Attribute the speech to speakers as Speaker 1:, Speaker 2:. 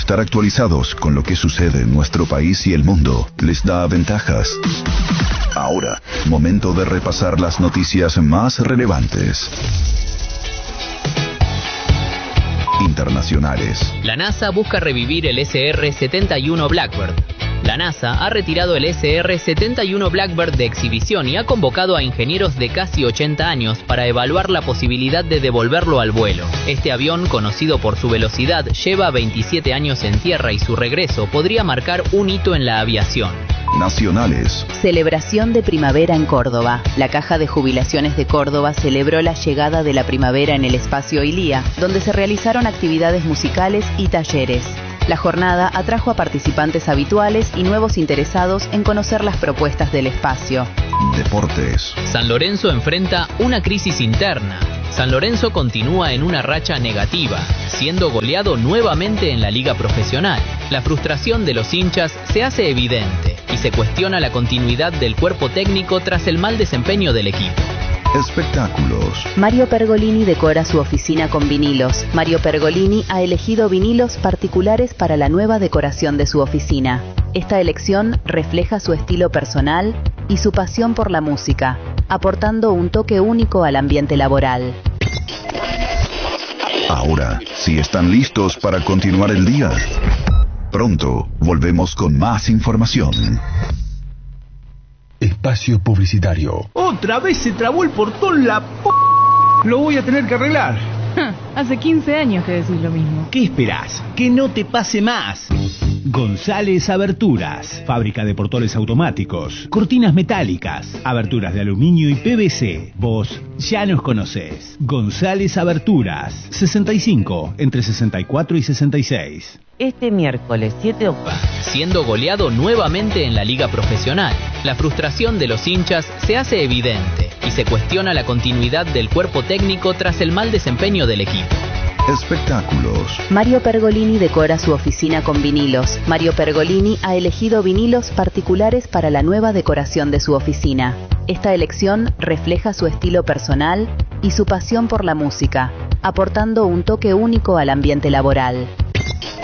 Speaker 1: estar actualizados con lo que sucede en nuestro país y el mundo les da ventajas. Ahora, momento de repasar las noticias más relevantes. Internacionales.
Speaker 2: La NASA busca revivir el SR-71 Blackbird. La NASA ha retirado el SR-71 Blackbird de exhibición y ha convocado a ingenieros de casi 80 años para evaluar la posibilidad de devolverlo al vuelo. Este avión, conocido por su velocidad, lleva 27 años en tierra y su regreso podría marcar un hito en la aviación.
Speaker 1: Nacionales.
Speaker 3: Celebración de primavera en Córdoba. La Caja de Jubilaciones de Córdoba celebró la llegada de la primavera en el espacio Ilía, donde se realizaron actividades musicales y talleres. La jornada atrajo a participantes habituales y nuevos interesados en conocer las propuestas del espacio.
Speaker 1: Deportes.
Speaker 2: San Lorenzo enfrenta una crisis interna. San Lorenzo continúa en una racha negativa, siendo goleado nuevamente en la liga profesional. La frustración de los hinchas se hace evidente y se cuestiona la continuidad del cuerpo técnico tras el mal desempeño del equipo.
Speaker 1: Espectáculos.
Speaker 3: Mario Pergolini decora su oficina con vinilos. Mario Pergolini ha elegido vinilos particulares para la nueva decoración de su oficina. Esta elección refleja su estilo personal y su pasión por la música, aportando un toque único al ambiente laboral.
Speaker 1: Ahora, si están listos para continuar el día, pronto volvemos con más información. Espacio publicitario.
Speaker 4: Otra vez se trabó el portón la p... Lo voy a tener que arreglar.
Speaker 5: Hace 15 años que decís lo mismo.
Speaker 4: ¿Qué esperás? Que no te pase más. González Aberturas, fábrica de portones automáticos, cortinas metálicas, aberturas de aluminio y PVC. Vos ya nos conocés. González Aberturas, 65, entre 64 y 66.
Speaker 6: Este miércoles 7 de octubre.
Speaker 2: Siendo goleado nuevamente en la liga profesional, la frustración de los hinchas se hace evidente y se cuestiona la continuidad del cuerpo técnico tras el mal desempeño del equipo.
Speaker 1: Espectáculos.
Speaker 3: Mario Pergolini decora su oficina con vinilos. Mario Pergolini ha elegido vinilos particulares para la nueva decoración de su oficina. Esta elección refleja su estilo personal y su pasión por la música, aportando un toque único al ambiente laboral.